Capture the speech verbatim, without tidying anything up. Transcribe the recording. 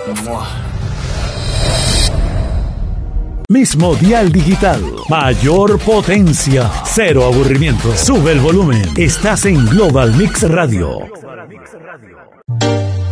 Mismo dial digital, mayor potencia, cero aburrimiento. Sube el volumen. Estás en Global Mix Radio.